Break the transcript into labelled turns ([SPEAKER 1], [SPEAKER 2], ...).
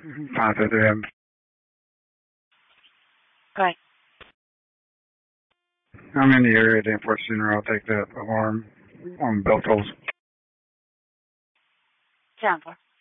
[SPEAKER 1] 5:30 a.m.
[SPEAKER 2] Right.
[SPEAKER 1] I'm in the area, Danforth Center. I'll take the alarm on bell tolls.
[SPEAKER 2] 10-4.